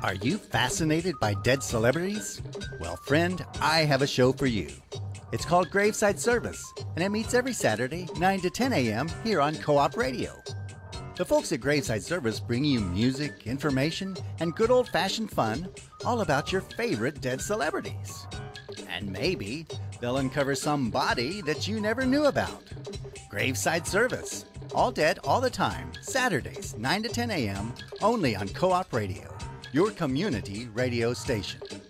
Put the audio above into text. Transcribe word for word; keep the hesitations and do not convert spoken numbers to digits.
Are you fascinated by dead celebrities? Well, friend, I have a show for you. It's called Graveside Service, and it meets every Saturday, nine to ten a m here on Co-op Radio. The folks at Graveside Service bring you music, information, and good old-fashioned fun all about your favorite dead celebrities. And maybe they'll uncover some body that you never knew about. Graveside Service, all dead all the time, Saturdays, nine to ten a m, only on Co-op Radio, your community radio station.